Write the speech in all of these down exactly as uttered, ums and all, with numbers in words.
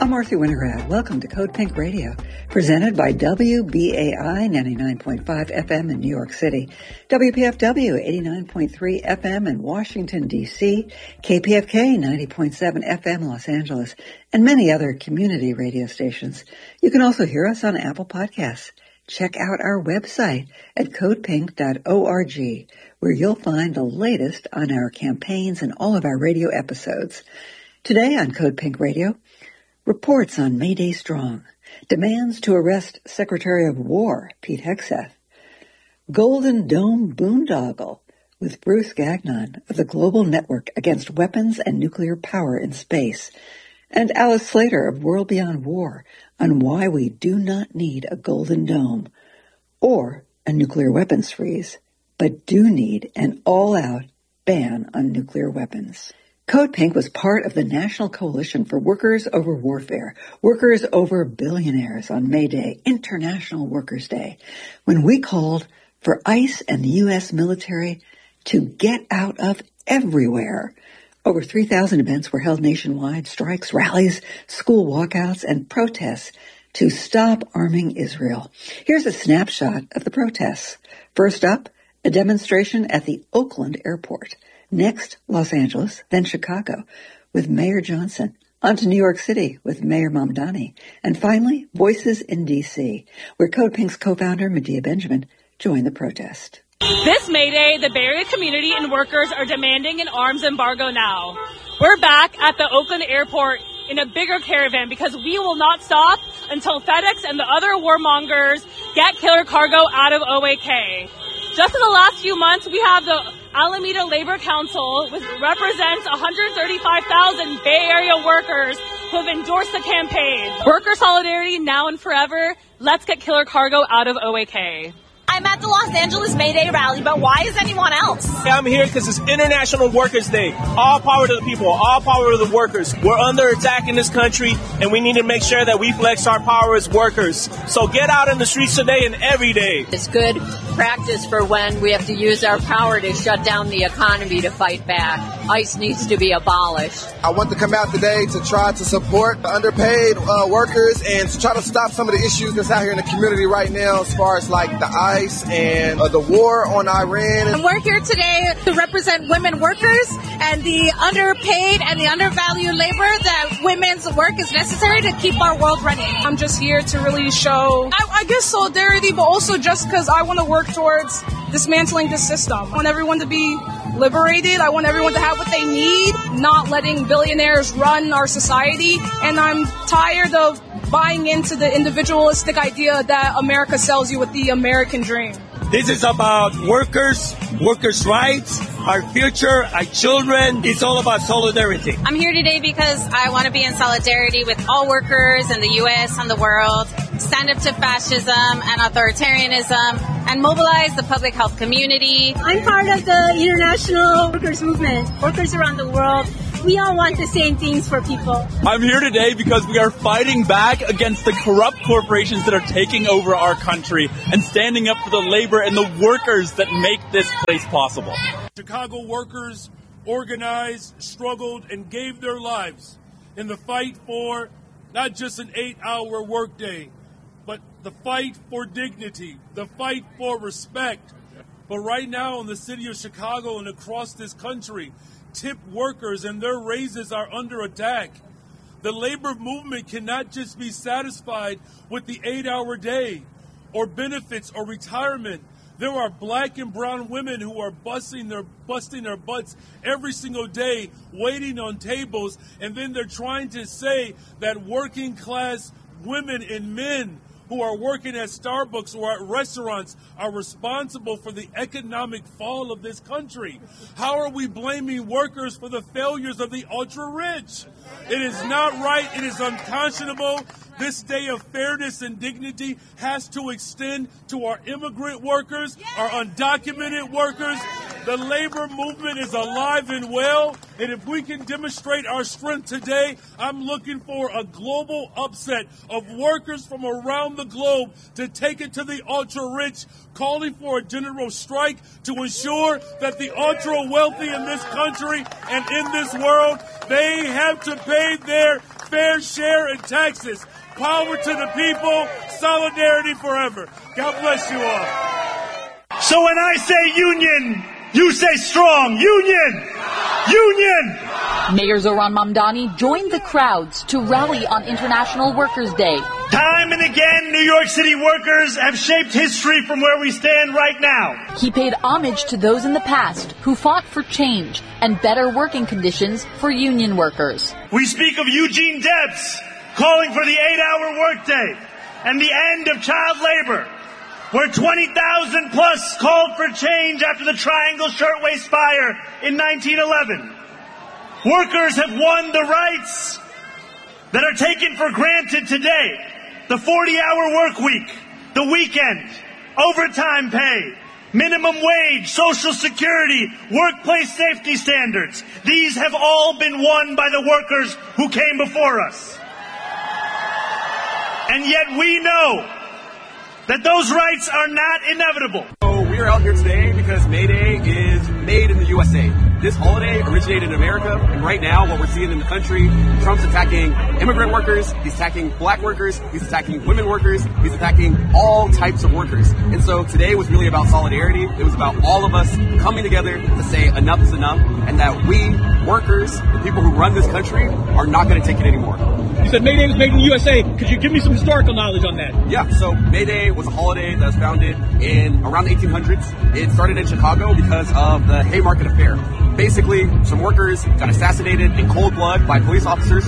I'm Marcy Winograd. Welcome to Code Pink Radio, presented by W B A I ninety-nine point five F M in New York City, W P F W eighty-nine point three F M in Washington, D C, K P F K ninety point seven F M Los Angeles, and many other community radio stations. You can also hear us on Apple Podcasts. Check out our website at code pink dot org, where you'll find the latest on our campaigns and all of our radio episodes. Today on Code Pink Radio, reports on May Day Strong, demands to arrest Secretary of War Pete Hegseth, Golden Dome boondoggle with Bruce Gagnon of the Global Network Against Weapons and Nuclear Power in Space, and Alice Slater of World Beyond War on why we do not need a Golden Dome or a nuclear weapons freeze, but do need an all-out ban on nuclear weapons. Code Pink was part of the National Coalition for Workers Over Warfare, Workers Over Billionaires on May Day, International Workers' Day, when we called for ICE and the U S military to get out of everywhere. Over three thousand events were held nationwide, strikes, rallies, school walkouts, and protests to stop arming Israel. Here's a snapshot of the protests. First up, a demonstration at the Oakland airport. Next, Los Angeles, then Chicago, with Mayor Johnson. On to New York City with Mayor Mamdani. And finally, Voices in D C, where Code Pink's co-founder, Medea Benjamin, joined the protest. This May Day, the Bay Area community and workers are demanding an arms embargo now. We're back at the Oakland airport in a bigger caravan because we will not stop until FedEx and the other warmongers get killer cargo out of O A K. Just in the last few months, we have the Alameda Labor Council, which represents one hundred thirty-five thousand Bay Area workers who have endorsed the campaign. Worker solidarity now and forever. Let's get killer cargo out of O A K. I'm at the Los Angeles May Day rally, but why is anyone else? I'm here because it's International Workers' Day. All power to the people, all power to the workers. We're under attack in this country, and we need to make sure that we flex our power as workers. So get out in the streets today and every day. It's good practice for when we have to use our power to shut down the economy to fight back. ICE needs to be abolished. I want to come out today to try to support the underpaid uh, workers and to try to stop some of the issues that's out here in the community right now as far as like the ICE and uh, the war on Iran. And we're here today to represent women workers and the underpaid and the undervalued labor that women's work is necessary to keep our world running. I'm just here to really show, I, I guess, solidarity, but also just because I want to work towards dismantling this system. I want everyone to be liberated. I want everyone to have what they need, not letting billionaires run our society. And I'm tired of buying into the individualistic idea that America sells you with the American dream. This is about workers, workers' rights, our future, our children. It's all about solidarity. I'm here today because I want to be in solidarity with all workers in the U S and the world, stand up to fascism and authoritarianism, and mobilize the public health community. I'm part of the international workers movement, workers around the world. We all want the same things for people. I'm here today because we are fighting back against the corrupt corporations that are taking over our country and standing up for the labor and the workers that make this place possible. Chicago workers organized, struggled, and gave their lives in the fight for not just an eight-hour workday, but the fight for dignity, the fight for respect. But right now in the city of Chicago and across this country, tip workers and their raises are under attack. The labor movement cannot just be satisfied with the eight-hour day or benefits or retirement. There are black and brown women who are busting their busting their butts every single day, waiting on tables, and then they're trying to say that working class women and men who are working at Starbucks or at restaurants are responsible for the economic fall of this country. How are we blaming workers for the failures of the ultra-rich? It is not right. It is unconscionable. This day of fairness and dignity has to extend to our immigrant workers, our undocumented workers. The labor movement is alive and well, and if we can demonstrate our strength today, I'm looking for a global upset of workers from around the globe to take it to the ultra-rich, calling for a general strike to ensure that the ultra-wealthy in this country and in this world, they have to pay their fair share in Texas. Power to the people, solidarity forever. God bless you all. So when I say union, you say strong. Union! Union! Mayor Zohran Mamdani joined the crowds to rally on International Workers' Day. Time and again, New York City workers have shaped history from where we stand right now. He paid homage to those in the past who fought for change and better working conditions for union workers. We speak of Eugene Debs calling for the eight-hour workday and the end of child labor, where twenty thousand plus called for change after the Triangle Shirtwaist Fire in nineteen eleven. Workers have won the rights that are taken for granted today. The forty-hour work week, the weekend, overtime pay, minimum wage, Social Security, workplace safety standards. These have all been won by the workers who came before us. And yet we know that those rights are not inevitable. So we are out here today because May Day is made in the U S A. This holiday originated in America, and right now what we're seeing in the country, Trump's attacking immigrant workers, he's attacking black workers, he's attacking women workers, he's attacking all types of workers. And so today was really about solidarity. It was about all of us coming together to say enough is enough, and that we, workers, the people who run this country, are not going to take it anymore. You said May Day was made in the U S A. Could you give me some historical knowledge on that? Yeah, so May Day was a holiday that was founded in around the eighteen hundreds. It started in Chicago because of the Haymarket Affair. Basically, some workers got assassinated in cold blood by police officers,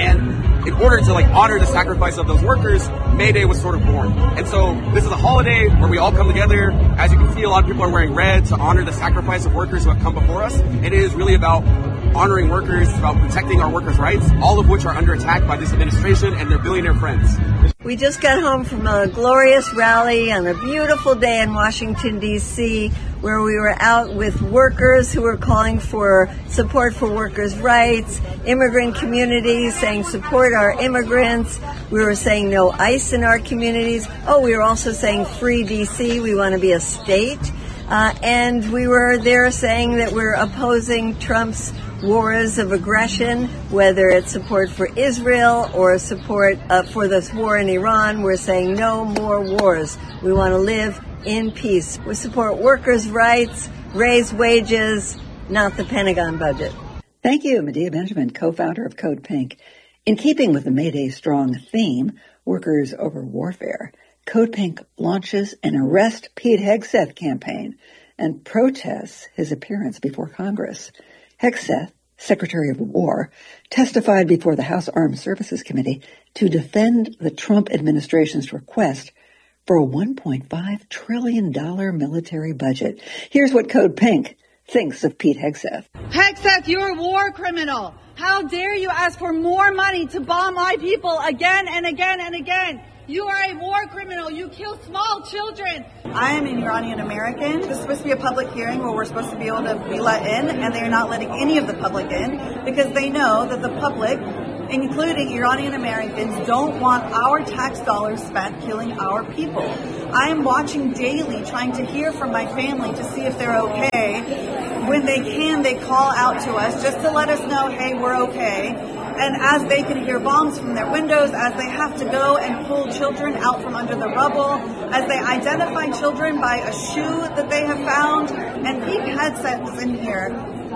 and in order to like honor the sacrifice of those workers, May Day was sort of born. And so this is a holiday where we all come together. As you can see, a lot of people are wearing red to honor the sacrifice of workers who have come before us. It is really about honoring workers, it's about protecting our workers' rights, all of which are under attack by this administration and their billionaire friends. We just got home from a glorious rally on a beautiful day in Washington, D C, where we were out with workers who were calling for support for workers' rights, immigrant communities saying support our immigrants. We were saying no ICE in our communities. Oh, we were also saying free D C. We want to be a state. Uh, and we were there saying that we're opposing Trump's wars of aggression, whether it's support for Israel or support uh, for this war in Iran. We're saying no more wars. We want to live in peace. We support workers' rights, raise wages, not the Pentagon budget. Thank you, Medea Benjamin, co-founder of Code Pink. In keeping with the May Day Strong theme, Workers Over Warfare, Code Pink launches an Arrest Pete Hegseth campaign and protests his appearance before Congress. Hegseth, Secretary of War, testified before the House Armed Services Committee to defend the Trump administration's request for a one point five trillion dollars military budget. Here's what Code Pink thinks of Pete Hegseth. Hegseth, you're a war criminal. How dare you ask for more money to bomb my people again and again and again? You are a war criminal. You kill small children. I am an Iranian American. This is supposed to be a public hearing where we're supposed to be able to be let in, and they're not letting any of the public in because they know that the public, including Iranian Americans, don't want our tax dollars spent killing our people. I am watching daily, trying to hear from my family to see if they're okay. When they can, they call out to us just to let us know, hey, we're okay. And as they can hear bombs from their windows, as they have to go and pull children out from under the rubble, as they identify children by a shoe that they have found, and Pete Hegseth is in here,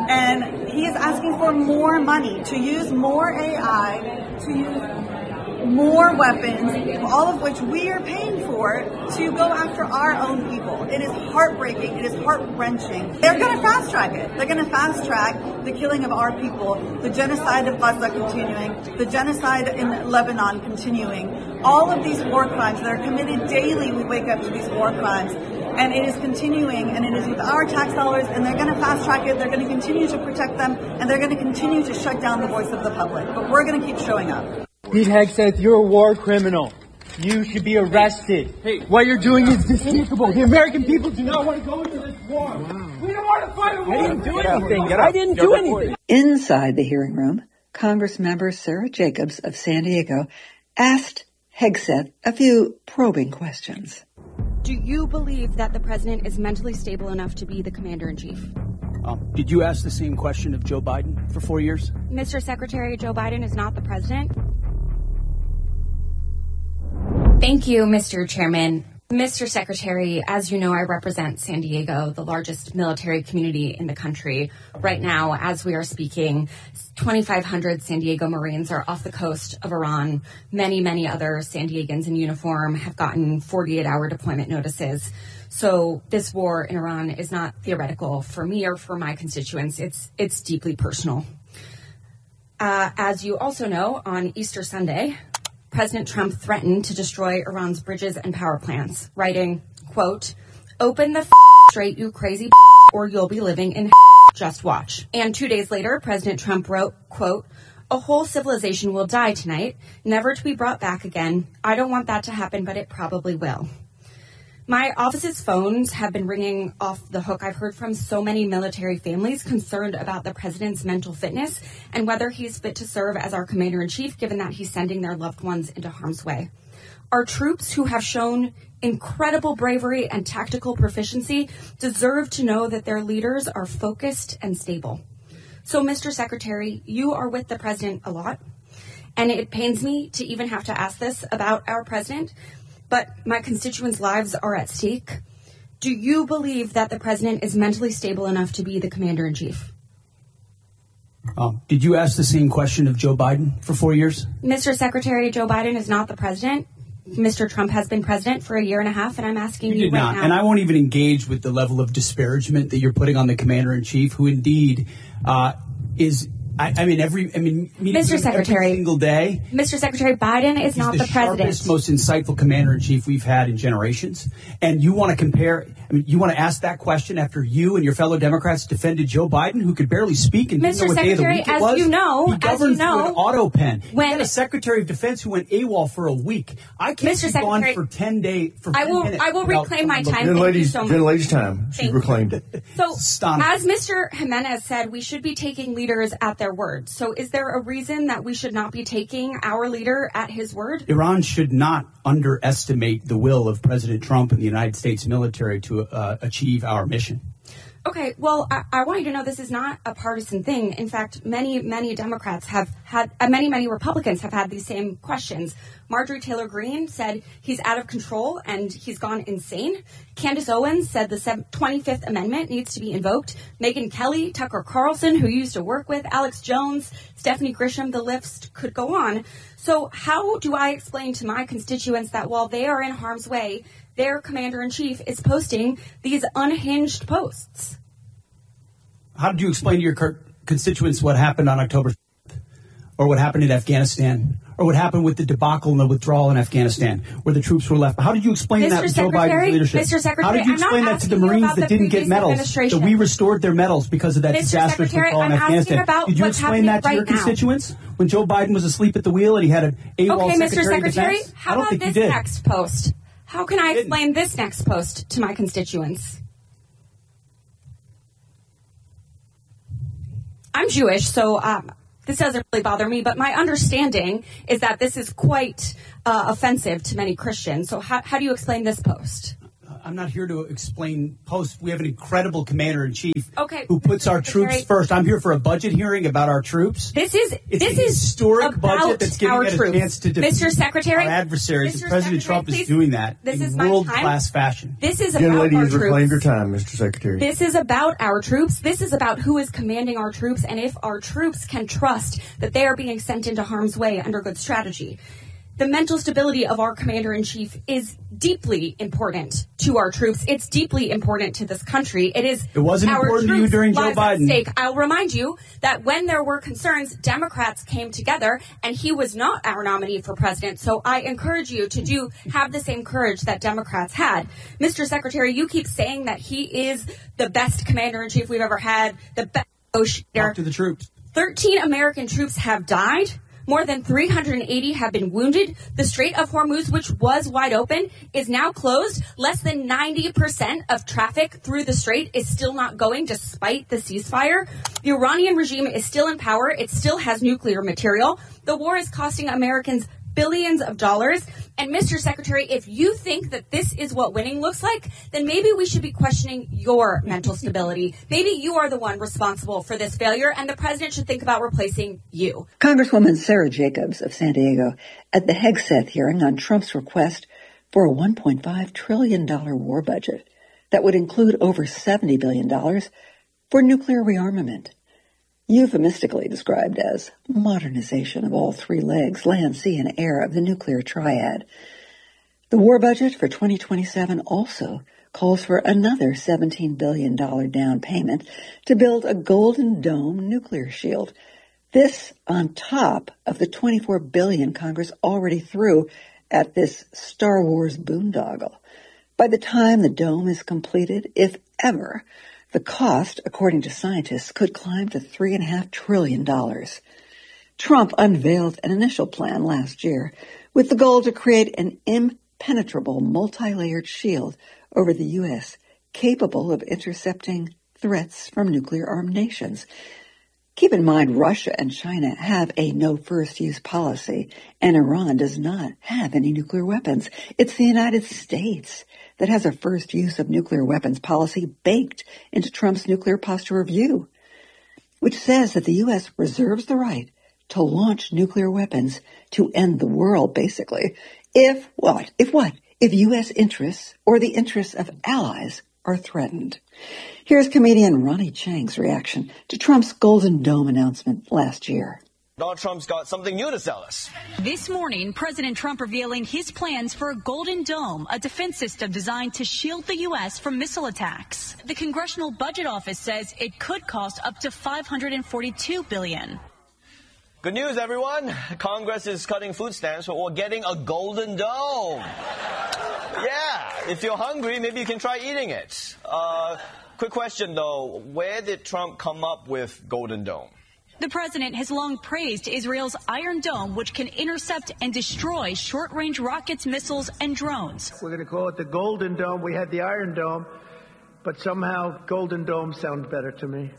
and he is asking for more money, to use more A I, to use more weapons, all of which we are paying for to go after our own people. It is heartbreaking. It is heart-wrenching. They're going to fast-track it. They're going to fast-track the killing of our people, the genocide of Gaza continuing, the genocide in Lebanon continuing. All of these war crimes that are committed daily, we wake up to these war crimes. And it is continuing, and it is with our tax dollars, and they're going to fast-track it. They're going to continue to protect them, and they're going to continue to shut down the voice of the public. But we're going to keep showing up. Pete Hegseth, you're a war criminal. You should be arrested. Hey, what you're doing is despicable. The American people do not want to go into this war. Wow. We don't want to fight a war. I didn't do anything. I didn't do anything. Inside the hearing room, Congress member Sarah Jacobs of San Diego asked Hegseth a few probing questions. Do you believe that the president is mentally stable enough to be the commander-in-chief? Um, did you ask the same question of Joe Biden for four years? Mister Secretary, Joe Biden is not the president. Thank you, Mister Chairman. Mister Secretary, as you know, I represent San Diego, the largest military community in the country. Right now, as we are speaking, twenty-five hundred San Diego Marines are off the coast of Iran. Many, many other San Diegans in uniform have gotten forty-eight hour deployment notices. So this war in Iran is not theoretical for me or for my constituents. It's, it's deeply personal. Uh, as you also know, on Easter Sunday, President Trump threatened to destroy Iran's bridges and power plants, writing, quote, "Open the f- straight, you crazy f- or you'll be living in f- just watch." And two days later, President Trump wrote, quote, "A whole civilization will die tonight, never to be brought back again. I don't want that to happen, but it probably will." My office's phones have been ringing off the hook. I've heard from so many military families concerned about the president's mental fitness and whether he's fit to serve as our commander-in-chief, given that he's sending their loved ones into harm's way. Our troops, who have shown incredible bravery and tactical proficiency, deserve to know that their leaders are focused and stable. So, Mister Secretary, you are with the president a lot, and it pains me to even have to ask this about our president, but my constituents' lives are at stake. Do you believe that the president is mentally stable enough to be the commander-in-chief? Um, did you ask the same question of Joe Biden for four years? Mister Secretary, Joe Biden is not the president. Mister Trump has been president for a year and a half, and I'm asking you, you did right not. now. And I won't even engage with the level of disparagement that you're putting on the commander-in-chief, who indeed uh, is... I, I mean, every, I mean, Mister Secretary, every single day. Mister Secretary, Biden is He's not the, the president. Sharpest, most insightful commander-in-chief we've had in generations. And you want to compare, I mean, you want to ask that question after you and your fellow Democrats defended Joe Biden, who could barely speak and Mister didn't know what Secretary, day of the week as it was? you know, he as governed you know, through an auto pen. when- He had a Secretary of Defense who went AWOL for a week. I can't Mister be gone Secretary, for ten days. For I ten will. minutes I will without reclaim my someone time. looking- Thank you so much. Gentlelady's time. She Thank reclaimed it. So, Astonishing. as Mister Jimenez said, we should be taking leaders at their word. So, is there a reason that we should not be taking our leader at his word? Iran should not underestimate the will of President Trump and the United States military to uh, achieve our mission. Okay, well, I, I want you to know this is not a partisan thing. In fact, many, many Democrats have had, uh, many, many Republicans have had these same questions. Marjorie Taylor Greene said he's out of control and he's gone insane. Candace Owens said the twenty-fifth Amendment needs to be invoked. Megyn Kelly, Tucker Carlson, who you used to work with, Alex Jones, Stephanie Grisham, the list could go on. So how do I explain to my constituents that while they are in harm's way, their commander-in-chief is posting these unhinged posts? How did you explain to your constituents what happened on October fifth, or what happened in Afghanistan, or what happened with the debacle and the withdrawal in Afghanistan, where the troops were left? How did you explain Mister that with Joe Secretary, Biden's leadership? Mister Secretary, How did you I'm not explain that to the asking you Marines about that the didn't get previous medals, administration. that we restored their medals because of that Mister disastrous Secretary, withdrawal in I'm asking Afghanistan? about Did you what's explain that to happening your right now. constituents when Joe Biden was asleep at the wheel and he had an AWOL Okay, Mister Secretary of Secretary, Defense? how I don't about think this you did. next post? How can I explain this next post to my constituents? I'm Jewish, so um, this doesn't really bother me, but my understanding is that this is quite uh, offensive to many Christians. So how, how do you explain this post? I'm not here to explain posts. We have an incredible commander-in-chief Okay, who puts Mister our Secretary, troops first. I'm here for a budget hearing about our troops. This is It's this a is historic about budget that's giving our us a troops. chance to defeat Mister Secretary, our adversaries. Mister And President Secretary, Trump is please, doing that this in is my time. world-class fashion. This is about Gentlelady our has reclaimed troops. her time, Mister Secretary. This is about our troops. This is about who is commanding our troops and if our troops can trust that they are being sent into harm's way under good strategy. The mental stability of our commander-in-chief is deeply important to our troops. It's deeply important to this country. It is. It wasn't our important to you troops' during Joe lives at Biden. stake. I'll remind you that when there were concerns, Democrats came together, and he was not our nominee for president. So I encourage you to do have the same courage that Democrats had. Mister Secretary, you keep saying that he is the best commander-in-chief we've ever had, the best negotiator. Talk to the troops. thirteen American troops have died. More than three hundred eighty have been wounded. The Strait of Hormuz, which was wide open, is now closed. Less than ninety percent of traffic through the strait is still not going despite the ceasefire. The Iranian regime is still in power. It still has nuclear material. The war is costing Americans billions of dollars. And Mister Secretary, if you think that this is what winning looks like, then maybe we should be questioning your mental stability. Maybe you are the one responsible for this failure, and the president should think about replacing you. Congresswoman Sarah Jacobs of San Diego at the Hegseth hearing on Trump's request for a one point five trillion dollars war budget that would include over seventy billion dollars for nuclear rearmament, euphemistically described as modernization of all three legs, land, sea, and air of the nuclear triad. The war budget for twenty twenty-seven also calls for another seventeen billion dollars down payment to build a Golden Dome nuclear shield. This on top of the twenty-four billion dollars Congress already threw at this Star Wars boondoggle. By the time the dome is completed, if ever, the cost, according to scientists, could climb to three point five trillion dollars. Trump unveiled an initial plan last year with the goal to create an impenetrable multi-layered shield over the U S capable of intercepting threats from nuclear-armed nations. Keep in mind, Russia and China have a no-first-use policy, and Iran does not have any nuclear weapons. It's the United States that has a first use of nuclear weapons policy baked into Trump's nuclear posture review, which says that the U S reserves the right to launch nuclear weapons to end the world, basically, if what? If what? If U S interests or the interests of allies are threatened. Here's comedian Ronnie Chang's reaction to Trump's Golden Dome announcement last year. Donald Trump's got something new to sell us. This morning, President Trump revealing his plans for a Golden Dome, a defense system designed to shield the U S from missile attacks. The Congressional Budget Office says it could cost up to five hundred forty-two billion dollars. Good news, everyone. Congress is cutting food stamps, but we're getting a Golden Dome. Yeah, if you're hungry, maybe you can try eating it. Uh, quick question, though. Where did Trump come up with Golden Dome? The president has long praised Israel's Iron Dome, which can intercept and destroy short-range rockets, missiles, and drones. We're going to call it the Golden Dome. We had the Iron Dome, but somehow Golden Dome sounds better to me.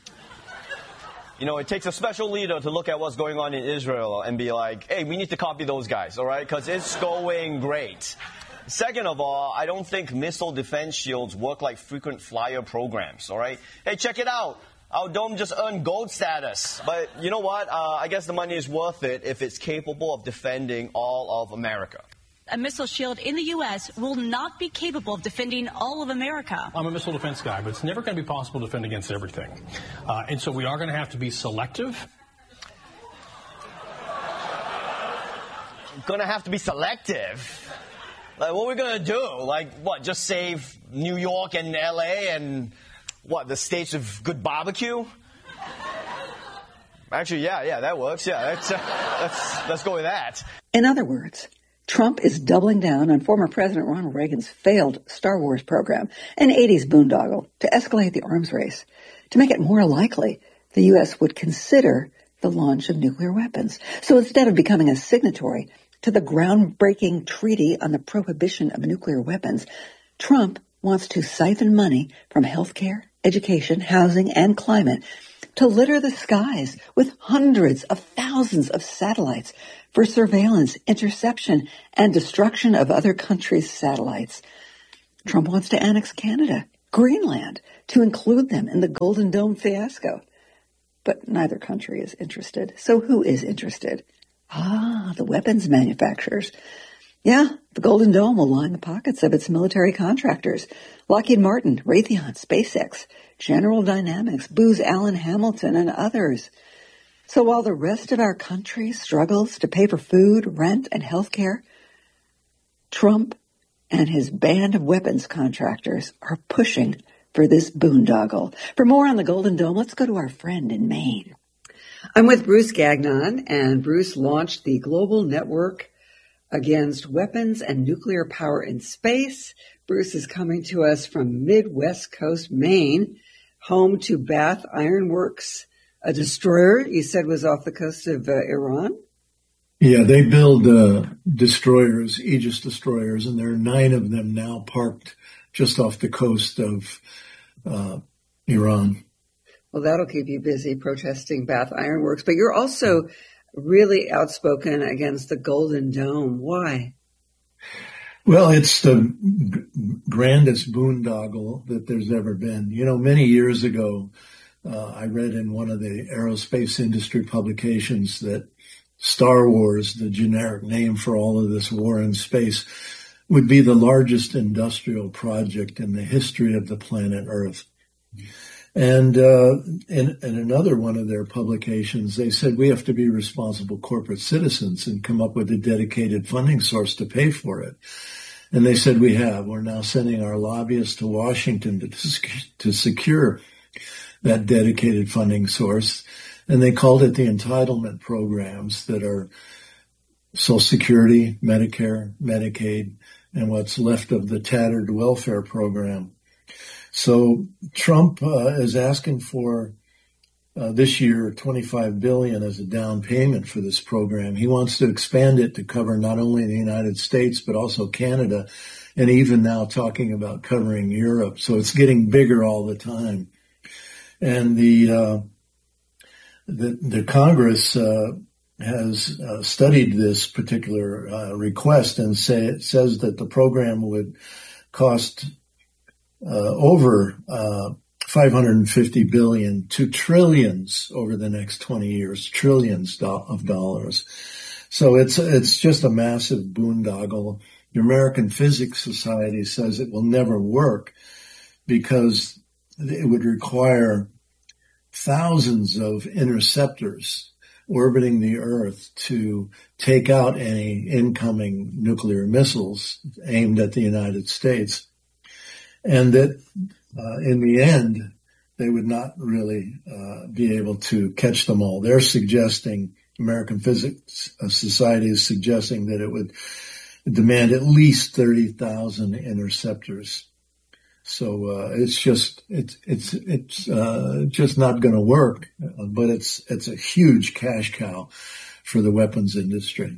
You know, it takes a special leader to look at what's going on in Israel and be like, hey, we need to copy those guys, all right? Because it's going great. Second of all, I don't think missile defense shields work like frequent flyer programs, all right? Hey, check it out. Our dome just earned gold status. But you know what? Uh, I guess the money is worth it if it's capable of defending all of America. A missile shield in the U S will not be capable of defending all of America. I'm a missile defense guy, but it's never going to be possible to defend against everything. Uh, and so we are going to have to be selective. Going to have to be selective? Like, what are we going to do? Like, what, just save New York and L A and, what, the states of good barbecue? Actually, yeah, yeah, that works. Yeah, that's, uh, let's, let's go with that. In other words, Trump is doubling down on former President Ronald Reagan's failed Star Wars program, an eighties boondoggle, to escalate the arms race, to make it more likely the U S would consider the launch of nuclear weapons. So instead of becoming a signatory to the groundbreaking treaty on the prohibition of nuclear weapons, Trump wants to siphon money from healthcare, education, housing, and climate to litter the skies with hundreds of thousands of satellites for surveillance, interception, and destruction of other countries' satellites. Trump wants to annex Canada, Greenland, to include them in the Golden Dome fiasco. But neither country is interested. So who is interested? Ah, the weapons manufacturers. Yeah, the Golden Dome will line the pockets of its military contractors. Lockheed Martin, Raytheon, SpaceX, General Dynamics, Booz Allen Hamilton, and others. So while the rest of our country struggles to pay for food, rent, and health care, Trump and his band of weapons contractors are pushing for this boondoggle. For more on the Golden Dome, let's go to our friend in Maine. I'm with Bruce Gagnon, and Bruce launched the Global Network Against Weapons and Nuclear Power in Space. Bruce is coming to us from Midwest Coast, Maine, home to Bath Iron Works, a destroyer you said was off the coast of uh, Iran? Yeah, they build uh, destroyers, Aegis destroyers, and there are nine of them now parked just off the coast of uh, Iran. Well, that'll keep you busy protesting Bath Iron Works. But you're also really outspoken against the Golden Dome. Why? Well, it's the g- grandest boondoggle that there's ever been. You know, many years ago, uh, I read in one of the aerospace industry publications that Star Wars, the generic name for all of this war in space, would be the largest industrial project in the history of the planet Earth. And uh, in, in another one of their publications, they said we have to be responsible corporate citizens and come up with a dedicated funding source to pay for it. And they said we have. We're now sending our lobbyists to Washington to, to secure that dedicated funding source. And they called it the entitlement programs that are Social Security, Medicare, Medicaid, and what's left of the tattered welfare program. So Trump uh, is asking for uh, this year twenty-five billion dollars as a down payment for this program. He wants to expand it to cover not only the United States, but also Canada, and even now talking about covering Europe. So it's getting bigger all the time. And the uh, the, the Congress uh, has uh, studied this particular uh, request and say it says that the program would cost Uh, over uh, five hundred fifty billion to trillions over the next twenty years, trillions do- of dollars. So it's it's just a massive boondoggle. The American Physics Society says it will never work because it would require thousands of interceptors orbiting the Earth to take out any incoming nuclear missiles aimed at the United States. And that uh, in the end, they would not really uh, be able to catch them all. They're suggesting, American Physics Society is suggesting that it would demand at least thirty thousand interceptors. So uh, it's just it's it's it's uh, just not going to work. But it's it's a huge cash cow for the weapons industry.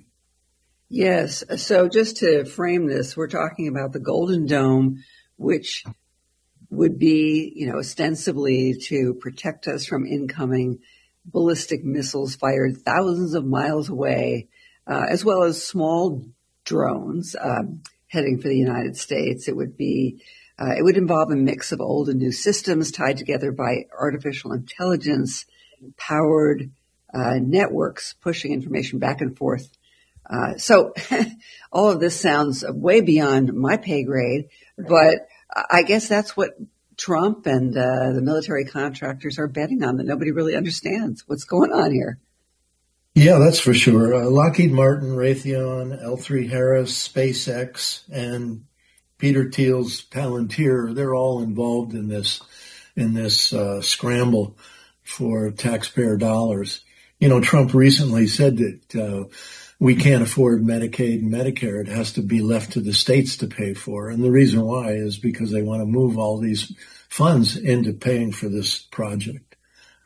Yes. So just to frame this, we're talking about the Golden Dome, which would be, you know, ostensibly to protect us from incoming ballistic missiles fired thousands of miles away, uh, as well as small drones um, heading for the United States. It would be, uh, it would involve a mix of old and new systems tied together by artificial intelligence, powered uh, networks pushing information back and forth. Uh, so all of this sounds way beyond my pay grade, but I guess that's what Trump and uh, the military contractors are betting on, that nobody really understands what's going on here. Yeah, that's for sure. Uh, Lockheed Martin, Raytheon, L three Harris, SpaceX, and Peter Thiel's Palantir, they're all involved in this, in this uh, scramble for taxpayer dollars. You know, Trump recently said that uh, we can't afford Medicaid and Medicare. It has to be left to the states to pay for. And the reason why is because they want to move all these funds into paying for this project.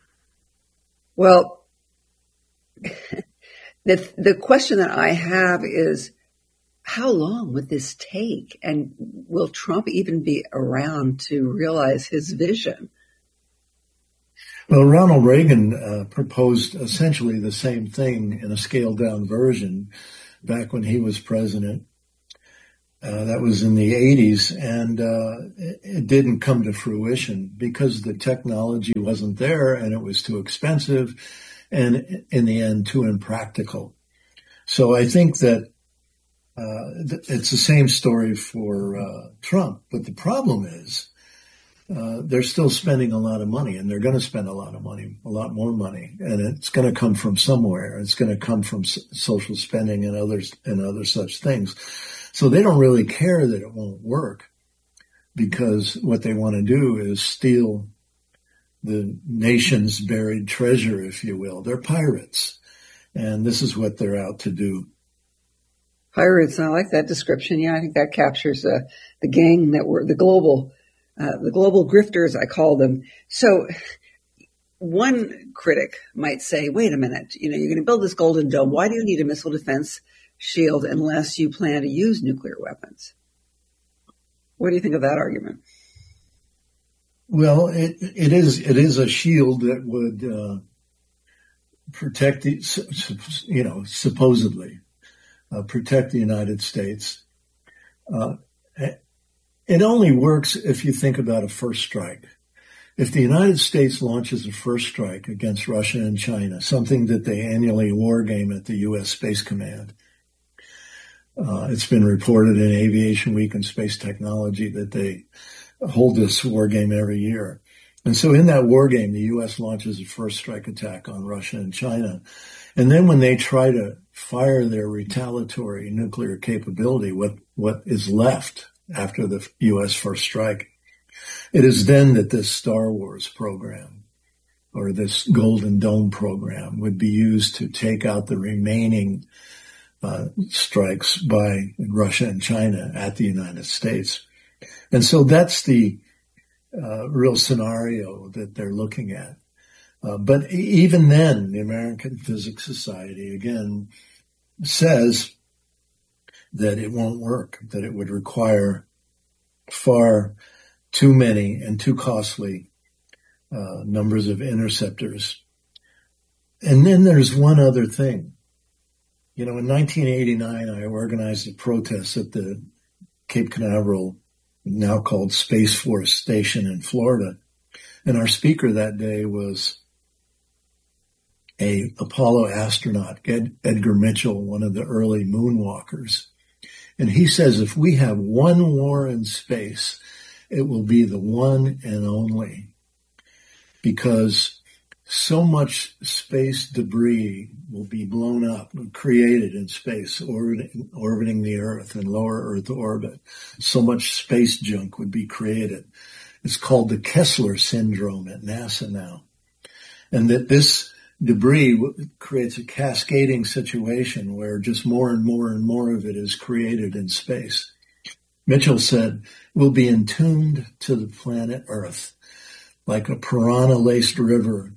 Well, the the question that I have is, how long would this take? And will Trump even be around to realize his vision? Well, Ronald Reagan uh, proposed essentially the same thing in a scaled-down version back when he was president. Uh, that was in the eighties, and uh, it, it didn't come to fruition because the technology wasn't there, and it was too expensive, and in the end, too impractical. So I think that uh, th- it's the same story for uh, Trump, but the problem is, Uh, they're still spending a lot of money, and they're going to spend a lot of money, a lot more money, and it's going to come from somewhere. It's going to come from s- social spending and others and other such things. So they don't really care that it won't work, because what they want to do is steal the nation's buried treasure, if you will. They're pirates, and this is what they're out to do. Pirates, I like that description. Yeah, I think that captures uh, the gang that were the global. Uh, the global grifters, I call them. So one critic might say, wait a minute, you know, you're going to build this Golden Dome. Why do you need a missile defense shield unless you plan to use nuclear weapons? What do you think of that argument? Well, it, it is, it is a shield that would, uh, protect the, you know, supposedly uh, protect the United States. Uh, it only works if you think about a first strike. If the United States launches a first strike against Russia and China, something that they annually war game at the U S Space Command, uh, it's been reported in Aviation Week and Space Technology that they hold this war game every year. And so in that war game, the U S launches a first strike attack on Russia and China. And then when they try to fire their retaliatory nuclear capability, what, what is left after the U S first strike, it is then that this Star Wars program or this Golden Dome program would be used to take out the remaining uh, strikes by Russia and China at the United States. And so that's the uh, real scenario that they're looking at. Uh, but even then, the American Physics Society, again, says that it won't work, that it would require far too many and too costly uh, numbers of interceptors. And then there's one other thing. You know, in nineteen eighty-nine, I organized a protest at the Cape Canaveral, now called Space Force Station in Florida. And our speaker that day was a Apollo astronaut, Ed, Edgar Mitchell, one of the early moonwalkers. And he says, if we have one war in space, it will be the one and only, because so much space debris will be blown up, created in space, orbiting, orbiting the Earth in lower Earth orbit. So much space junk would be created. It's called the Kessler syndrome at NASA now. And that this debris creates a cascading situation where just more and more and more of it is created in space. Mitchell said, we'll be entombed to the planet Earth like a piranha-laced river.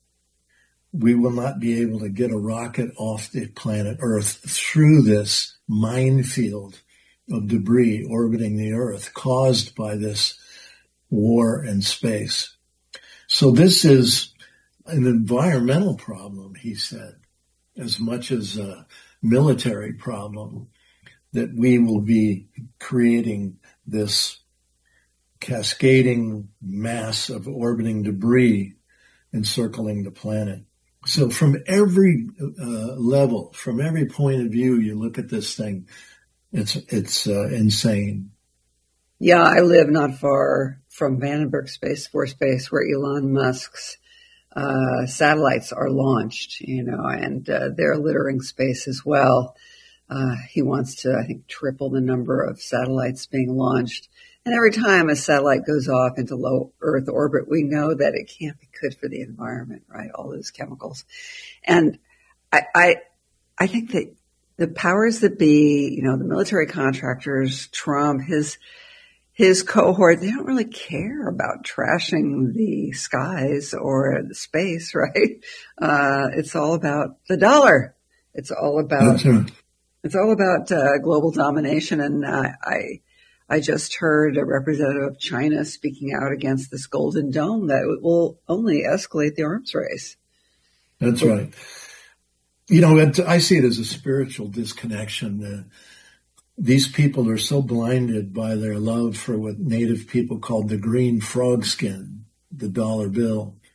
We will not be able to get a rocket off the planet Earth through this minefield of debris orbiting the Earth caused by this war in space. So this is an environmental problem, he said, as much as a military problem, that we will be creating this cascading mass of orbiting debris encircling the planet. So from every uh, level, from every point of view, you look at this thing, it's it's uh, insane. Yeah, I live not far from Vandenberg Space Force Base, where Elon Musk's uh, satellites are launched, you know, and uh, they're littering space as well. Uh, he wants to, I think, triple the number of satellites being launched. And every time a satellite goes off into low Earth orbit, we know that it can't be good for the environment, right? All those chemicals. And I, I, I think that the powers that be, you know, the military contractors, Trump, his, his cohort, they don't really care about trashing the skies or the space, right? Uh, it's all about the dollar. It's all about, right. It's all about, uh, global domination. And, uh, I, I just heard a representative of China speaking out against this Golden Dome that it will only escalate the arms race. That's right. You know, it, I see it as a spiritual disconnection. Uh, these people are so blinded by their love for what native people called the green frog skin, the dollar bill,